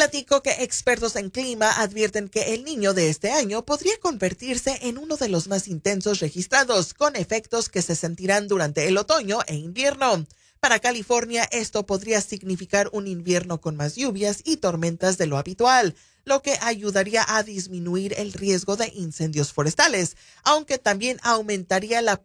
platico que expertos en clima advierten que el Niño de este año podría convertirse en uno de los más intensos registrados, con efectos que se sentirán durante el otoño e invierno. Para California, esto podría significar un invierno con más lluvias y tormentas de lo habitual, lo que ayudaría a disminuir el riesgo de incendios forestales, aunque también aumentaría la